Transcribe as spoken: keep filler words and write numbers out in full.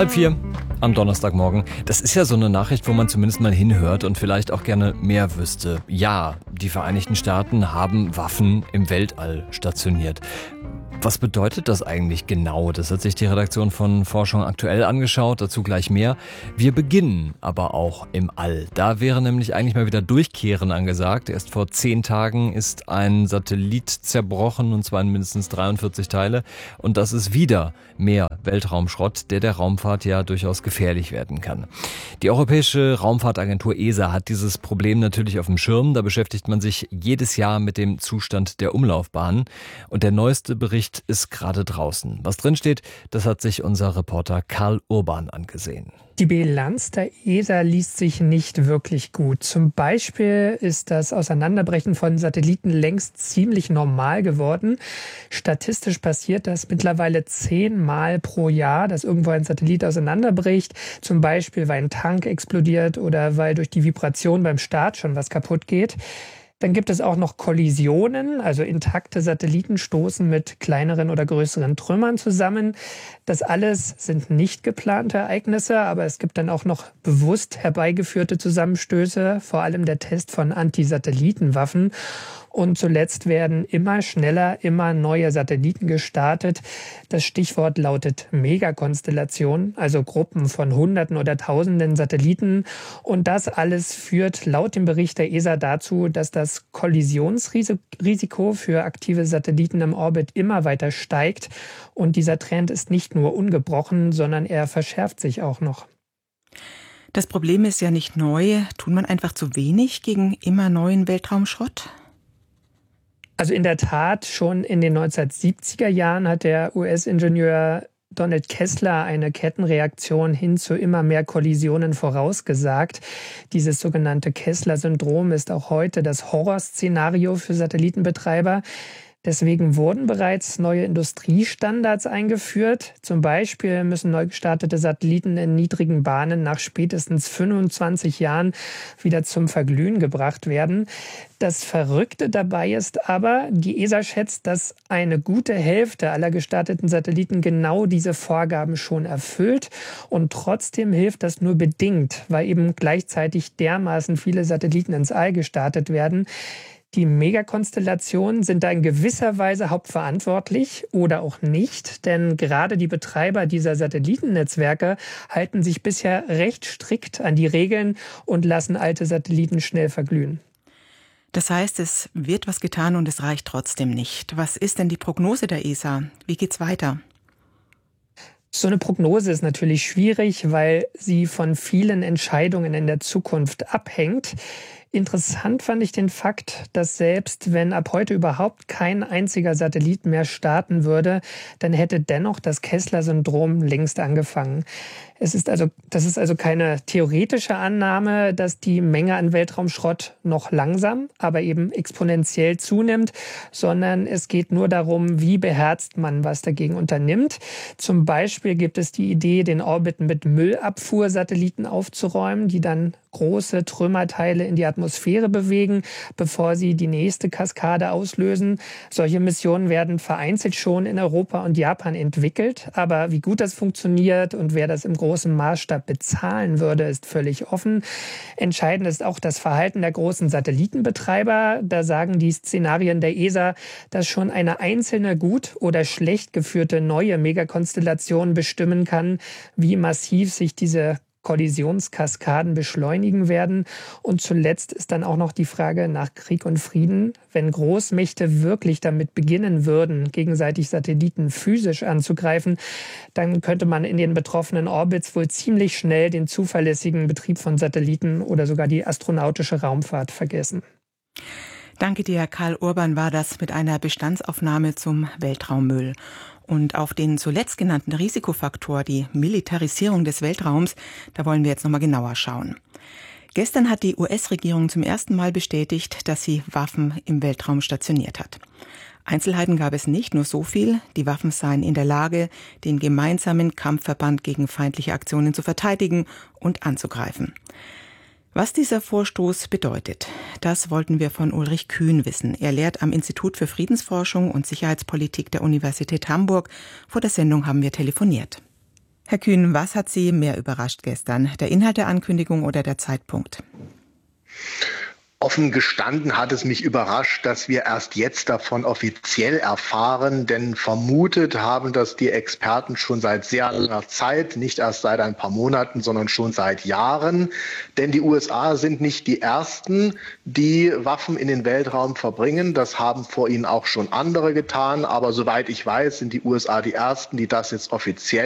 Halb vier am Donnerstagmorgen. Das ist ja so eine Nachricht, wo man zumindest mal hinhört und vielleicht auch gerne mehr wüsste. Ja, die Vereinigten Staaten haben Waffen im Weltall stationiert. Was bedeutet das eigentlich genau? Das hat sich die Redaktion von Forschung aktuell angeschaut, dazu gleich mehr. Wir beginnen aber auch im All. Da wäre nämlich eigentlich mal wieder Durchkehren angesagt. Erst vor zehn Tagen ist ein Satellit zerbrochen, und zwar in mindestens dreiundvierzig Teile. Und das ist wieder mehr Weltraumschrott, der der Raumfahrt ja durchaus gefährlich werden kann. Die Europäische Raumfahrtagentur E S A hat dieses Problem natürlich auf dem Schirm. Da beschäftigt man sich jedes Jahr mit dem Zustand der Umlaufbahnen. Und der neueste Bericht ist gerade draußen. Was drinsteht, das hat sich unser Reporter Karl Urban angesehen. Die Bilanz der E S A liest sich nicht wirklich gut. Zum Beispiel ist das Auseinanderbrechen von Satelliten längst ziemlich normal geworden. Statistisch passiert das mittlerweile zehnmal pro Jahr, dass irgendwo ein Satellit auseinanderbricht. Zum Beispiel, weil ein Tank explodiert oder weil durch die Vibration beim Start schon was kaputt geht. Dann gibt es auch noch Kollisionen, also intakte Satelliten stoßen mit kleineren oder größeren Trümmern zusammen. Das alles sind nicht geplante Ereignisse, aber es gibt dann auch noch bewusst herbeigeführte Zusammenstöße, vor allem der Test von Anti-Satelliten-Waffen. Und zuletzt werden immer schneller, immer neue Satelliten gestartet. Das Stichwort lautet Megakonstellation, also Gruppen von Hunderten oder Tausenden Satelliten. Und das alles führt laut dem Bericht der E S A dazu, dass das Kollisionsrisiko für aktive Satelliten im Orbit immer weiter steigt. Und dieser Trend ist nicht nur ungebrochen, sondern er verschärft sich auch noch. Das Problem ist ja nicht neu. Tut man einfach zu wenig gegen immer neuen Weltraumschrott? Also in der Tat, schon in den neunzehnhundertsiebziger Jahren hat der U S-Ingenieur Donald Kessler eine Kettenreaktion hin zu immer mehr Kollisionen vorausgesagt. Dieses sogenannte Kessler-Syndrom ist auch heute das Horrorszenario für Satellitenbetreiber. Deswegen wurden bereits neue Industriestandards eingeführt. Zum Beispiel müssen neu gestartete Satelliten in niedrigen Bahnen nach spätestens fünfundzwanzig Jahren wieder zum Verglühen gebracht werden. Das Verrückte dabei ist aber, die E S A schätzt, dass eine gute Hälfte aller gestarteten Satelliten genau diese Vorgaben schon erfüllt. Und trotzdem hilft das nur bedingt, weil eben gleichzeitig dermaßen viele Satelliten ins All gestartet werden. Die Megakonstellationen sind da in gewisser Weise hauptverantwortlich oder auch nicht, denn gerade die Betreiber dieser Satellitennetzwerke halten sich bisher recht strikt an die Regeln und lassen alte Satelliten schnell verglühen. Das heißt, es wird was getan und es reicht trotzdem nicht. Was ist denn die Prognose der E S A? Wie geht's weiter? So eine Prognose ist natürlich schwierig, weil sie von vielen Entscheidungen in der Zukunft abhängt. Interessant fand ich den Fakt, dass selbst wenn ab heute überhaupt kein einziger Satellit mehr starten würde, dann hätte dennoch das Kessler-Syndrom längst angefangen. Es ist also, das ist also keine theoretische Annahme, dass die Menge an Weltraumschrott noch langsam, aber eben exponentiell zunimmt, sondern es geht nur darum, wie beherzt man was dagegen unternimmt. Zum Beispiel gibt es die Idee, den Orbit mit Müllabfuhrsatelliten aufzuräumen, die dann große Trümmerteile in die Atmosphäre bewegen, bevor sie die nächste Kaskade auslösen. Solche Missionen werden vereinzelt schon in Europa und Japan entwickelt. Aber wie gut das funktioniert und wer das im großen Maßstab bezahlen würde, ist völlig offen. Entscheidend ist auch das Verhalten der großen Satellitenbetreiber. Da sagen die Szenarien der E S A, dass schon eine einzelne gut oder schlecht geführte neue Megakonstellation bestimmen kann, wie massiv sich diese Kollisionskaskaden beschleunigen werden. Und zuletzt ist dann auch noch die Frage nach Krieg und Frieden. Wenn Großmächte wirklich damit beginnen würden, gegenseitig Satelliten physisch anzugreifen, dann könnte man in den betroffenen Orbits wohl ziemlich schnell den zuverlässigen Betrieb von Satelliten oder sogar die astronautische Raumfahrt vergessen. Danke dir, Karl Urban war das mit einer Bestandsaufnahme zum Weltraummüll. Und auf den zuletzt genannten Risikofaktor, die Militarisierung des Weltraums, da wollen wir jetzt nochmal genauer schauen. Gestern hat die U S-Regierung zum ersten Mal bestätigt, dass sie Waffen im Weltraum stationiert hat. Einzelheiten gab es nicht, nur so viel: Die Waffen seien in der Lage, den gemeinsamen Kampfverband gegen feindliche Aktionen zu verteidigen und anzugreifen. Was dieser Vorstoß bedeutet, das wollten wir von Ulrich Kühn wissen. Er lehrt am Institut für Friedensforschung und Sicherheitspolitik der Universität Hamburg. Vor der Sendung haben wir telefoniert. Herr Kühn, was hat Sie mehr überrascht gestern? Der Inhalt der Ankündigung oder der Zeitpunkt? Offen gestanden hat es mich überrascht, dass wir erst jetzt davon offiziell erfahren, denn vermutet haben das die Experten schon seit sehr langer Zeit, nicht erst seit ein paar Monaten, sondern schon seit Jahren. Denn die U S A sind nicht die Ersten, die Waffen in den Weltraum verbringen. Das haben vor ihnen auch schon andere getan. Aber soweit ich weiß, sind die U S A die Ersten, die das jetzt offiziell